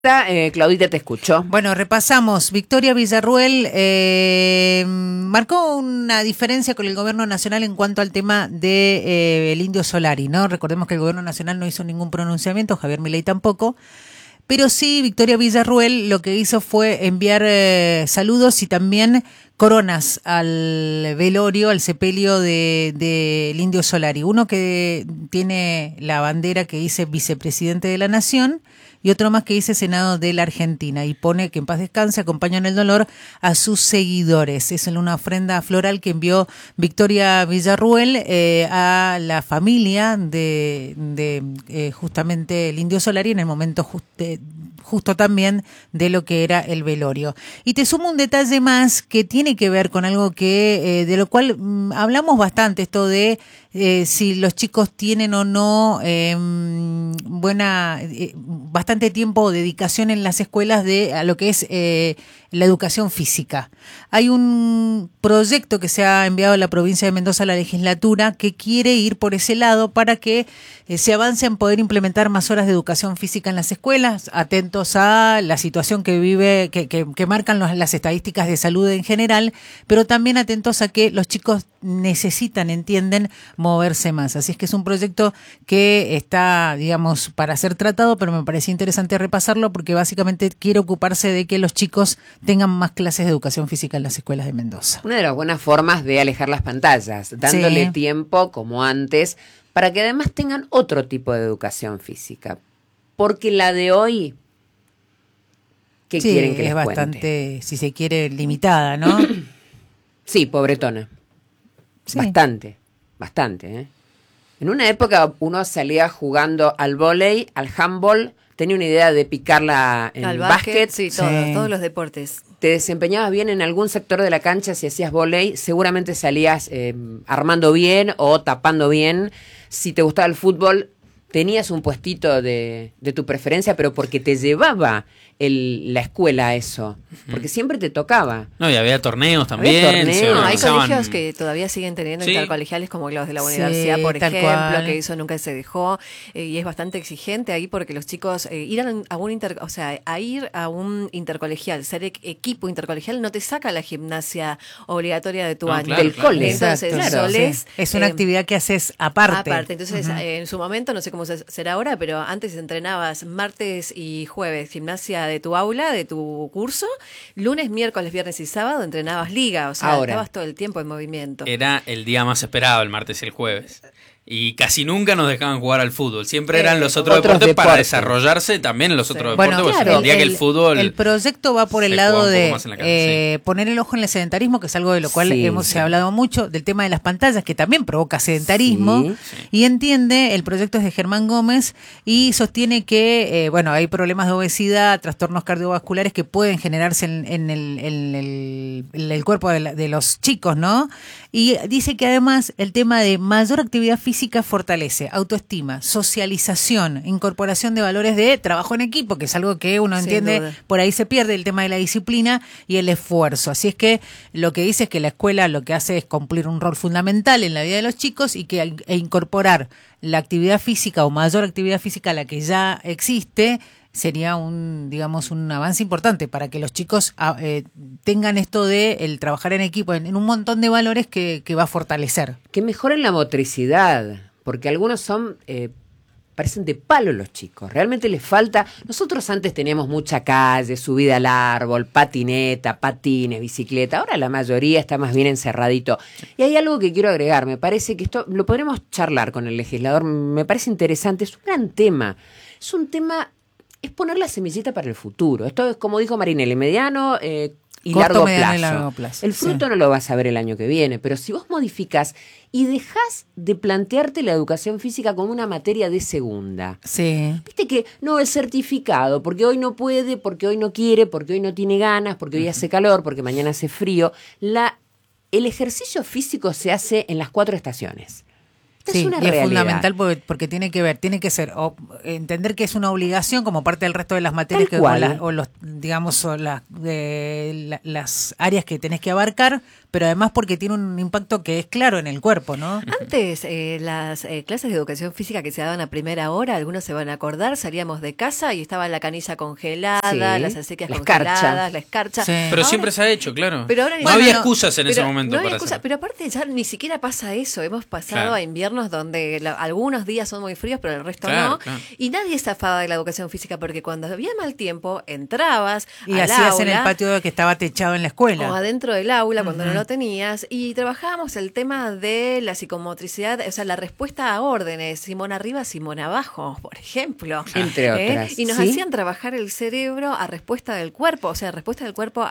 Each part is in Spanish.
Claudita, te escucho. Bueno, repasamos. Victoria Villarruel marcó una diferencia con el gobierno nacional en cuanto al tema de el Indio Solari, ¿no? Recordemos que el gobierno nacional no hizo ningún pronunciamiento, Javier Milei tampoco, pero sí Victoria Villarruel lo que hizo fue enviar saludos y también coronas al velorio, al sepelio del Indio Solari. Uno que tiene la bandera que dice vicepresidente de la Nación y otro más que dice Senado de la Argentina, y pone que en paz descanse, acompaña en el dolor a sus seguidores. Es una ofrenda floral que envió Victoria Villarruel a la familia de justamente el Indio Solari en el momento justo también de lo que era el velorio. Y te sumo un detalle más que tiene que ver con algo que de lo cual hablamos bastante, esto de si los chicos tienen o no bastante tiempo o dedicación en las escuelas a lo que es la educación física. Hay un proyecto que se ha enviado a la provincia de Mendoza a la legislatura que quiere ir por ese lado para que se avance en poder implementar más horas de educación física en las escuelas, atentos a la situación que vive, que marcan las estadísticas de salud en general, pero también atentos a que los chicos entienden moverse más. Así es que es un proyecto que está, digamos, para ser tratado, pero me parece interesante repasarlo porque básicamente quiere ocuparse de que los chicos tengan más clases de educación física en las escuelas de Mendoza. Una de las buenas formas de alejar las pantallas, dándole tiempo, como antes, para que además tengan otro tipo de educación física. Porque la de hoy, ¿qué quieren que les cuente? Es bastante, si se quiere, limitada, ¿no? Sí, pobretona. Sí. Bastante. En una época uno salía jugando al vóley, al handball, tenía una idea de picarla en al básquet. Sí, todos los deportes. Te desempeñabas bien en algún sector de la cancha si hacías vóley, seguramente salías armando bien o tapando bien. Si te gustaba el fútbol, tenías un puestito de tu preferencia, pero porque te llevaba la escuela a eso, porque siempre te tocaba. No, y había torneos también. Hay colegios que todavía siguen teniendo intercolegiales como los de la universidad, por ejemplo, que eso nunca se dejó, y es bastante exigente ahí porque los chicos ir a un intercolegial, ser equipo intercolegial no te saca la gimnasia obligatoria de tu año. Del cole. Entonces, es una actividad que haces aparte. Entonces, en su momento, no sé cómo será ahora, pero antes entrenabas martes y jueves gimnasia de tu aula, de tu curso, lunes, miércoles, viernes y sábado entrenabas liga, o sea, estabas todo el tiempo en movimiento. Era el día más esperado, el martes y el jueves. Y casi nunca nos dejaban jugar al fútbol. Siempre eran los otros deportes para desarrollarse también en los otros deportes. Bueno, claro, que el fútbol. El proyecto va por el lado de poner el ojo en el sedentarismo, que es algo de lo cual hemos hablado mucho, del tema de las pantallas, que también provoca sedentarismo. Y entiende, el proyecto es de Germán Gómez y sostiene que, hay problemas de obesidad, trastornos cardiovasculares que pueden generarse en el cuerpo de los chicos, ¿no? Y dice que además el tema de mayor actividad física fortalece autoestima, socialización, incorporación de valores de trabajo en equipo, que es algo que uno entiende, por ahí se pierde el tema de la disciplina y el esfuerzo. Así es que lo que dice es que la escuela lo que hace es cumplir un rol fundamental en la vida de los chicos y e incorporar la actividad física o mayor actividad física a la que ya existe sería un avance importante para que los chicos tengan esto de el trabajar en equipo, en un montón de valores que va a fortalecer. Que mejoren la motricidad, porque algunos parecen de palo los chicos, realmente les falta. Nosotros antes teníamos mucha calle, subida al árbol, patineta, patines, bicicleta, ahora la mayoría está más bien encerradito. Y hay algo que quiero agregar, me parece que esto lo podremos charlar con el legislador, me parece interesante, es un gran tema, es poner la semillita para el futuro. Esto es, como dijo Marinelli, mediano y corto, largo plazo. El fruto no lo vas a ver el año que viene, pero si vos modificás y dejás de plantearte la educación física como una materia de segunda. Viste que no es certificado, porque hoy no puede, porque hoy no quiere, porque hoy no tiene ganas, porque hoy hace calor, porque mañana hace frío. El ejercicio físico se hace en las 4 estaciones. Sí, y es fundamental porque tiene que ser entender que es una obligación como parte del resto de las materias las áreas que tenés que abarcar, pero además porque tiene un impacto que es claro en el cuerpo, ¿no? Antes, las clases de educación física que se daban a primera hora, algunos se van a acordar, salíamos de casa y estaba la canilla congelada, las acequias congeladas, la escarcha. Sí. Pero ahora, siempre se ha hecho, claro. Pero ahora no había excusas en ese momento. No había excusa, pero aparte ya ni siquiera pasa eso. Hemos pasado a inviernos donde algunos días son muy fríos, pero el resto no. Claro. Y nadie zafaba de la educación física porque cuando había mal tiempo, entrabas y hacías en el patio que estaba techado en la escuela. O adentro del aula, cuando no lo tenías. Y trabajábamos el tema de la psicomotricidad, o sea, la respuesta a órdenes. Simón arriba, Simón abajo, por ejemplo. Entre otras. Y nos hacían trabajar el cerebro a respuesta del cuerpo, o sea, respuesta del cuerpo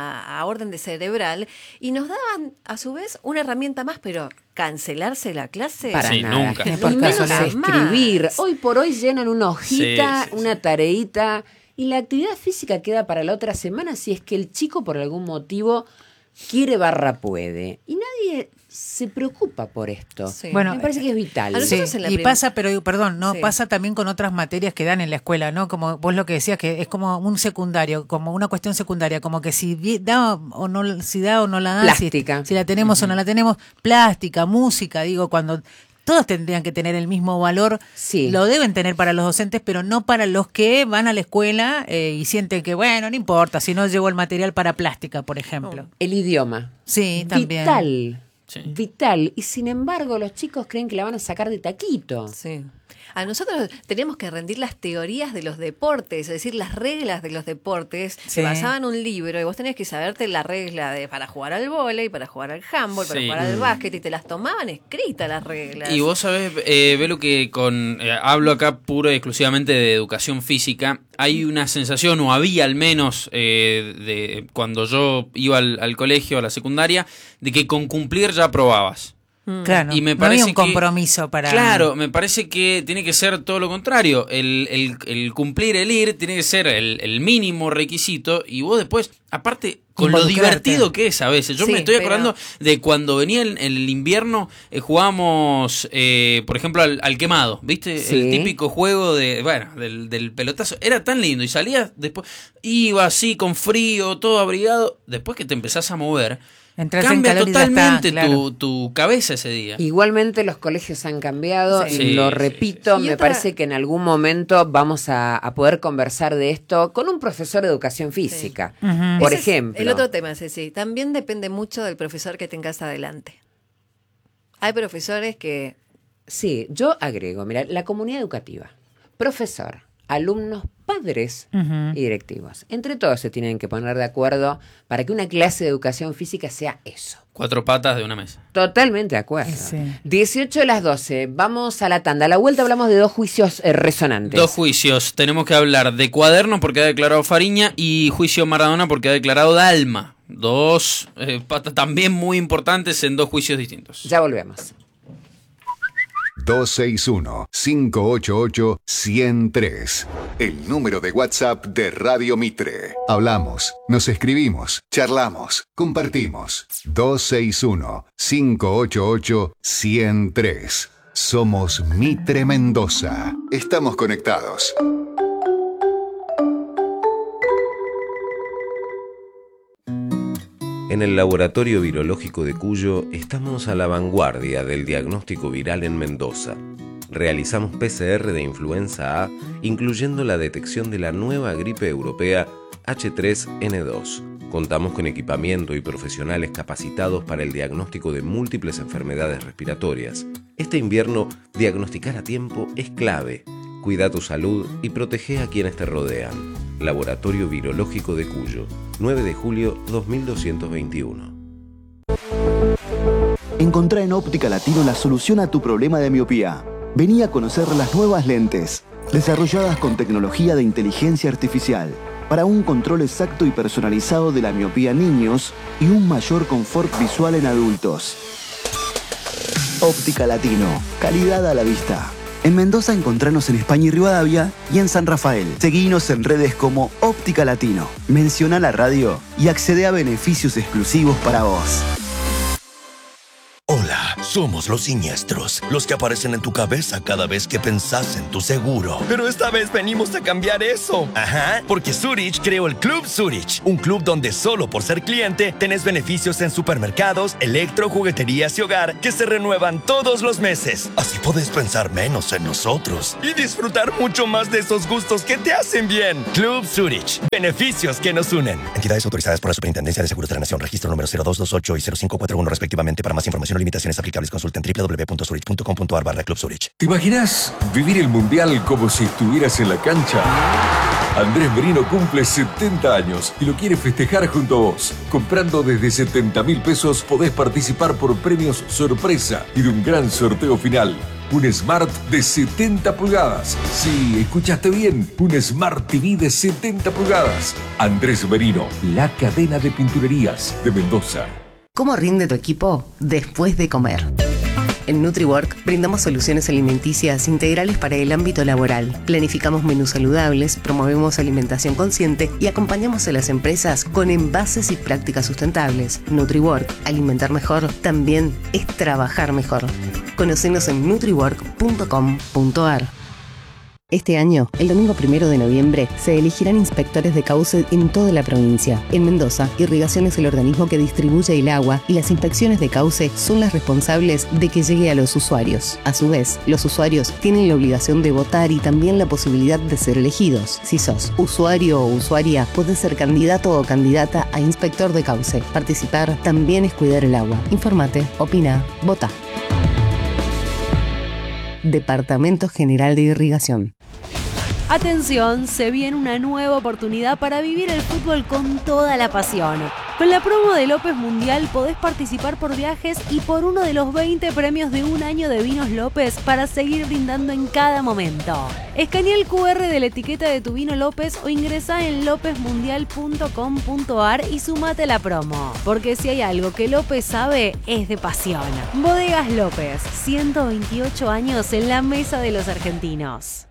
a orden de cerebral. Y nos daban, a su vez, una herramienta más, pero cancelarse la clase para nada. Nunca. Ni menos escribir. Hoy por hoy llenan una hojita, una tareita, y la actividad física queda para la otra semana si es que el chico por algún motivo quiere / puede. Y nadie se preocupa por esto. Sí. Bueno, me parece que es vital. Pasa, pero pasa también con otras materias que dan en la escuela, ¿no? Como vos lo que decías, que es como un secundario, como una cuestión secundaria, como que si da o no la da, plástica. Si la tenemos o no la tenemos, plástica, música, cuando todos tendrían que tener el mismo valor, lo deben tener para los docentes, pero no para los que van a la escuela y sienten que, no importa, si no llevo el material para plástica, por ejemplo. El idioma. Sí, también. Vital. Sí. Vital, y sin embargo los chicos creen que la van a sacar de taquito. Sí. A nosotros teníamos que rendir las teorías de los deportes, es decir, las reglas de los deportes. Se basaban en un libro y vos tenías que saberte la regla para jugar al vóley, para jugar al handball, para jugar al básquet, y te las tomaban escritas las reglas. Y vos sabés, Belu, que hablo acá puro y exclusivamente de educación física. Hay una sensación, o había al menos, de cuando yo iba al colegio, a la secundaria, de que con cumplir ya aprobabas. Claro, y me parece no había un compromiso para... Claro, me parece que tiene que ser todo lo contrario. El cumplir, el ir, tiene que ser el mínimo requisito. Y vos después, aparte, con lo divertido que es a veces. Yo me estoy acordando de cuando venía el invierno, jugábamos, por ejemplo, al quemado, ¿viste? El típico juego del pelotazo. Era tan lindo. Y salías después, iba así con frío, todo abrigado. Después que te empezás a mover... Cambia totalmente tu cabeza ese día. Igualmente los colegios han cambiado, y lo repito, me parece que en algún momento vamos a poder conversar de esto con un profesor de educación física, por ejemplo. El otro tema, Ceci, también depende mucho del profesor que tengas adelante. Hay profesores que... Sí, yo agrego, mira, la comunidad educativa, profesor, alumnos, padres y directivos. Entre todos se tienen que poner de acuerdo para que una clase de educación física sea eso. 4 patas de una mesa. Totalmente de acuerdo. Sí. 18 a las 12. Vamos a la tanda. A la vuelta hablamos de 2 juicios resonantes. 2 juicios. Tenemos que hablar de Cuaderno porque ha declarado Fariña y Juicio Maradona porque ha declarado Dalma. 2 patas también muy importantes en 2 juicios distintos. Ya volvemos. 261-588-103. El número de WhatsApp de Radio Mitre. Hablamos, nos escribimos, charlamos, compartimos. 261-588-103. Somos Mitre Mendoza. Estamos conectados. En el Laboratorio Virológico de Cuyo estamos a la vanguardia del diagnóstico viral en Mendoza. Realizamos PCR de influenza A, incluyendo la detección de la nueva gripe europea H3N2. Contamos con equipamiento y profesionales capacitados para el diagnóstico de múltiples enfermedades respiratorias. Este invierno, diagnosticar a tiempo es clave. Cuida tu salud y protege a quienes te rodean. Laboratorio Virológico de Cuyo, 9 de julio 2221. Encontrá en Óptica Latino la solución a tu problema de miopía. Vení a conocer las nuevas lentes, desarrolladas con tecnología de inteligencia artificial, para un control exacto y personalizado de la miopía en niños y un mayor confort visual en adultos. Óptica Latino, calidad a la vista. En Mendoza encontranos en España y Rivadavia y en San Rafael. Seguinos en redes como Óptica Latino. Menciona la radio y accede a beneficios exclusivos para vos. Hola, Somos los siniestros, los que aparecen en tu cabeza cada vez que pensás en tu seguro. Pero esta vez venimos a cambiar eso. Ajá, porque Zurich creó el Club Zurich, un club donde solo por ser cliente tenés beneficios en supermercados, electro, jugueterías y hogar que se renuevan todos los meses. Así podés pensar menos en nosotros y disfrutar mucho más de esos gustos que te hacen bien. Club Zurich, beneficios que nos unen. Entidades autorizadas por la Superintendencia de Seguros de la Nación, registro número 0228 y 0541 respectivamente. Para más información o limitaciones aplicables, consulten www.zurich.com.ar/Club Zurich. ¿Te imaginas vivir el Mundial como si estuvieras en la cancha? Andrés Merino cumple 70 años y lo quiere festejar junto a vos. Comprando desde 70.000 pesos podés participar por premios sorpresa y de un gran sorteo final. Un Smart de 70 pulgadas. Sí, escuchaste bien. Un Smart TV de 70 pulgadas. Andrés Merino, la cadena de pinturerías de Mendoza. ¿Cómo rinde tu equipo después de comer? En NutriWork brindamos soluciones alimenticias integrales para el ámbito laboral. Planificamos menús saludables, promovemos alimentación consciente y acompañamos a las empresas con envases y prácticas sustentables. NutriWork, alimentar mejor, también es trabajar mejor. Conocenos en nutriwork.com.ar. Este año, el domingo 1 de noviembre, se elegirán inspectores de cauce en toda la provincia. En Mendoza, Irrigación es el organismo que distribuye el agua y las inspecciones de cauce son las responsables de que llegue a los usuarios. A su vez, los usuarios tienen la obligación de votar y también la posibilidad de ser elegidos. Si sos usuario o usuaria, podés ser candidato o candidata a inspector de cauce. Participar también es cuidar el agua. Infórmate, opina, vota. Departamento General de Irrigación. Atención, se viene una nueva oportunidad para vivir el fútbol con toda la pasión. Con la promo de López Mundial podés participar por viajes y por uno de los 20 premios de un año de vinos López para seguir brindando en cada momento. Escanea el QR de la etiqueta de tu vino López o ingresá en lopezmundial.com.ar y sumate a la promo. Porque si hay algo que López sabe, es de pasión. Bodegas López, 128 años en la mesa de los argentinos.